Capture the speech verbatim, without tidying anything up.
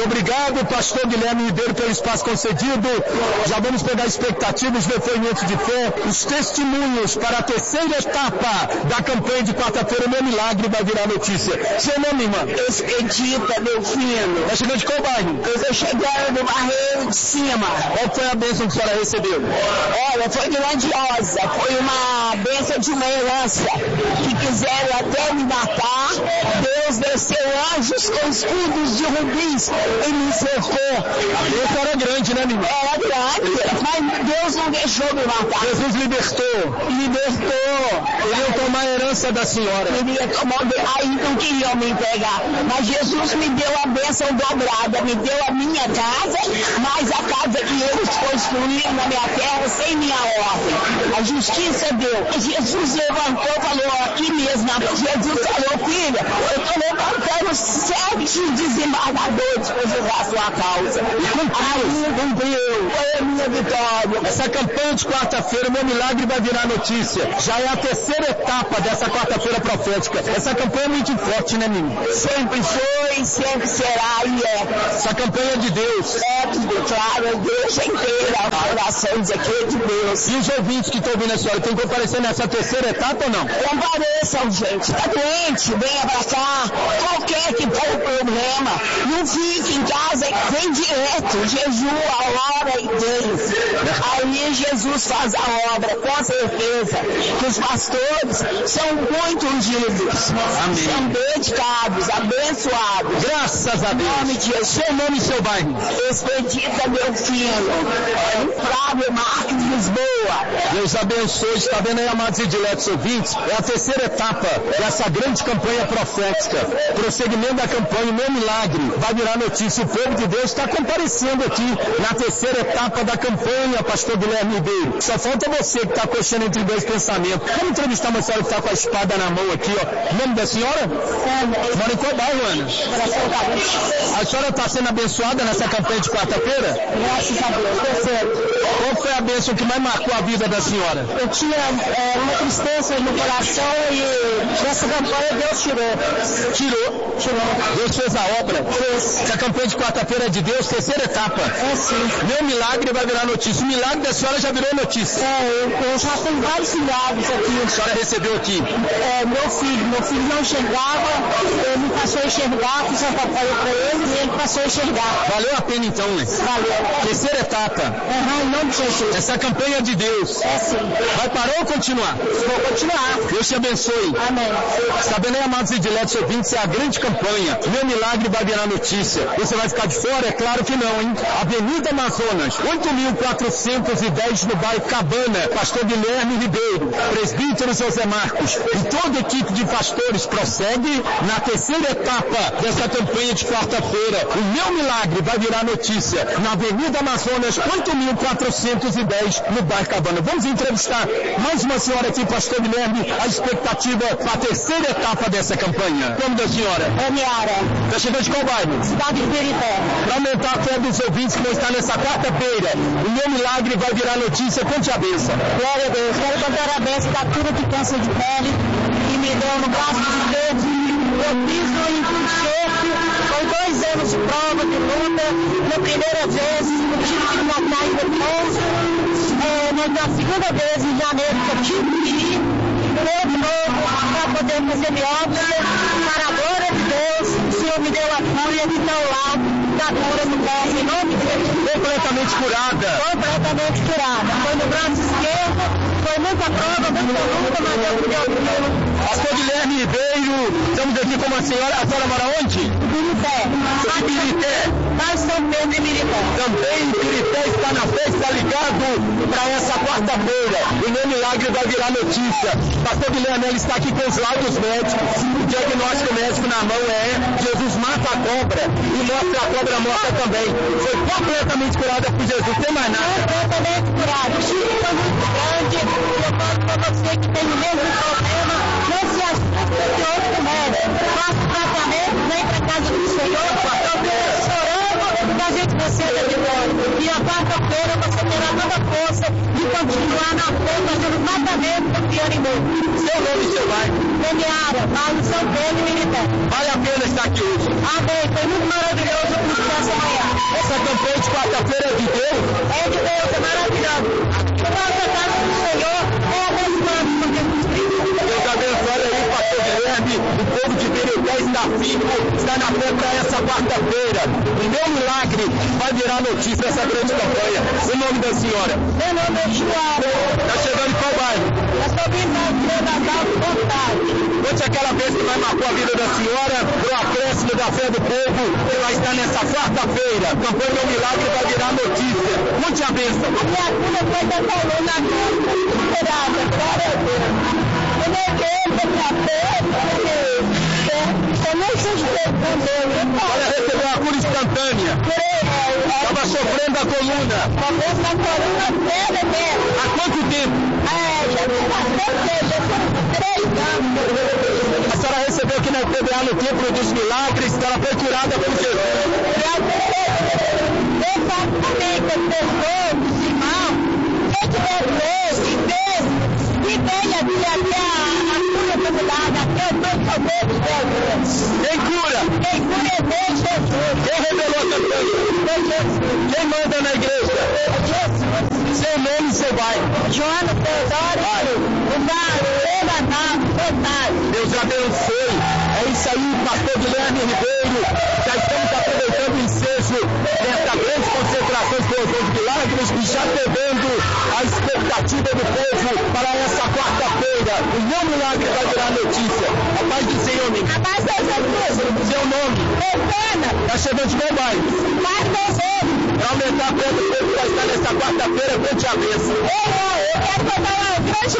Obrigado, pastor Guilherme Ribeiro, pelo espaço concedido. Já vamos pegar expectativas, depoimentos de fé, os testemunhos para a terceira etapa da campanha de quarta-feira. Meu milagre vai virar notícia. Seu nome, irmã? Expedita, meu filho. Tá chegando de qual bairro? Eu estou chegando no Barreiro de Cima. Qual foi a bênção que a senhora recebeu? Olha, foi grandiosa. Foi uma bênção de uma herança. Que quiseram até me matar. Deus desceu anjos com escudos de rubins e me cercou. Deus era grande, né, minha irmã? Era grande, mas Deus não deixou me matar. Jesus libertou. Libertou. Queriam tomar a herança da senhora. Queria tomar, aí não queriam me entregar. Mas Jesus me deu a bênção dobrada. Me deu a minha casa, mais a casa que eles construíram na minha terra sem minha ordem. A justiça deu. Jesus levantou e falou aqui mesmo. Jesus falou, filha, eu estou levantando sete desembargadores para julgar a sua causa. Aí cumpriu. Foi a minha vitória. Essa campanha de quarta-feira, meu milagre vai virar notícia. Já é a terceira etapa dessa quarta-feira profética. Essa campanha é muito forte, né, menino? Sempre foi, sempre será e é. Essa campanha é de Deus. É, declara a igreja inteira. A oração diz aqui é de Deus. E os ouvintes que estão ouvindo a senhora, tem que comparecer nessa terceira etapa ou não? Compareçam, gente. Está doente, venha pra cá. Qualquer que for o problema, não fique em casa, vem direto. Jejua, ora e Deus. Aí Jesus faz a obra, com certeza. Que os pastores são muito ungidos. Amém. São dedicados, abençoados. Graças a Deus. Nome de Jesus. Seu nome e seu bairro? Expedita, meu filho. Flávio Marques Lisboa. Deus abençoe. Está vendo aí, amados e diletos ouvintes? É a terceira etapa dessa grande campanha profética. Prosseguimento da campanha, meu milagre vai virar notícia. O povo de Deus está comparecendo aqui na terceira etapa da campanha, pastor Guilherme Ribeiro. Só falta você que está coxando entre dois pensamentos. Vamos entrevistar uma senhora que está com a espada na mão aqui, ó. O nome da senhora? Ana. Mora em qual bairro, Ana? A senhora está sendo abençoada nessa campanha de quarta-feira? Graças a Deus, terceiro. Qual foi a bênção que mais marcou a vida da senhora? Eu tinha é, uma tristeza no coração e nessa campanha Deus tirou. Tirou? Tirou. Deus fez a obra? Fez. Essa campanha de quarta-feira é de Deus, terceira etapa. É sim. Meu milagre vai virar notícia. O milagre da senhora já virou notícia. É, eu, eu já tenho vários milagres aqui. A senhora recebeu aqui? É, meu filho, meu filho não enxergava, ele passou a enxergar, fiz uma papai para ele e ele passou a enxergar. Valeu a pena então, né? Valeu. Terceira etapa. Uhum, em nome de Jesus. Essa campanha é de Deus. É sim. Vai parar ou continuar? Vou continuar. Deus te abençoe. Amém. Está vendo aí, amados e diletos ouvintes, é a grande campanha. Meu milagre vai virar notícia. Você vai ficar de fora? É claro que não, hein? Avenida Amazonas, oito mil quatrocentos e dez no bairro Cabana. Pastor Guilherme Ribeiro, presbítero José Marcos e toda a equipe de pastores prossegue na terceira etapa dessa campanha de quarta-feira. O meu milagre vai virar notícia na Avenida Amazonas, oito mil quatrocentos e dez no bairro Cabana. Vamos entrevistar mais uma senhora aqui, pastor Guilherme, a expectativa para a terceira etapa dessa campanha. O nome da senhora? É Miara. Está chegando de qual bairro? Cidade de Pirité. Para aumentar a fé dos ouvintes que vão estar nessa quarta-feira, o meu milagre vai virar notícia. Conte a benção. Glória a Deus. Quero contar a benção da cura de câncer de pele que me deu no braço de Deus. Eu fiz no enxerto. Foi dois anos de prova, de luta. Na primeira vez, eu tive que matar em repouso. É, na segunda vez, em janeiro, que eu tive que ir. De novo, para poder fazer biópsia. Para a glória de Deus, o Senhor me deu a cura e então lá da cura no braço, em nome de Jesus. Completamente curada. Completamente curada. Foi no braço esquerdo, foi muita prova, muita luta, mas Deus me deu a cura. Pastor Guilherme Ribeiro, estamos aqui com a senhora. A senhora mora onde? Birité. Birité. Nós São Pedro e Birité. Também Birité está na festa, ligado para essa quarta-feira. O meu milagre vai virar notícia. Pastor Guilherme, ele está aqui com os laudos médicos. O diagnóstico médico na mão é: Jesus mata a cobra e mostra a cobra morta também. Foi completamente curada por Jesus. Tem mais nada. Completamente curada. O Chico foi muito grande. Eu falo para você que tem o mesmo problema. Não se assuste de outro médico. Faça o tratamento, vem para casa do Senhor. Eu chorando, a gente vencer a vitória. E a quarta-feira você terá toda a força de continuar na frente, fazendo tratamento do que animou. Seu nome e seu bairro? Nomeara, bairro São Pedro e Militer. Vale a pena estar aqui hoje. Amém, foi muito maravilhoso o curso dessa manhã. Essa campanha de quarta-feira é de Deus? É de Deus, é maravilhoso. Nossa casa do Senhor é abençoado por Jesus Cristo. Deus abençoe aí, pastor Guilherme. O povo de Birité está firme, está na fé para essa quarta-feira. O meu milagre vai virar notícia essa grande campanha. O nome da senhora? Meu nome é Chiara. Está chegando em qual bairro? Eu sou vindo de Natal, vontade. Conte aquela vez que vai marcar a vida da senhora, o acréscimo da fé do povo, que vai estar nessa quarta-feira. A campanha Meu Milagre vai virar notícia. Muite a bênção. A minha cura foi da coluna agora, superada, glória a Deus. Eu não quero que minha fé, porque eu nem sei de Deus também. Ela recebeu a cura instantânea. Estava sofrendo a coluna. Talvez na coluna dela mesmo. Há quanto tempo? É, já tem bastante tempo, já são três anos. A senhora recebeu aqui na U P B A no Templo dos Milagres, ela foi curada por Jesus. Eu faço também com as pessoas, os irmãos, quem tiver doce, vezes, que venha aqui até a, a cura comunidade, até eu estou sabendo de Deus. Quem cura? Quem cura é Deus, Jesus. Quem revelou a campanha? É Jesus. Quem manda na igreja? É Jesus. Seu nome e seu bairro? Joana Teodoro, o bairro, Levantar, Fantástico. Deus abençoe. É isso aí, pastor Guilherme Ribeiro. Já estamos aproveitando o ensejo desta grande concentração de povo de milagres e já pegando a expectativa do povo para essa quarta-feira. O meu milagre vai virar notícia. A paz do Senhor, amigo. A paz do Senhor. Seu nome? Pena. Está chegando de qual bairro? Paz do Senhor. Para aumentar a fé do povo que vai estar nessa quarta-feira, conte a bênção. Eu, eu quero contar uma grande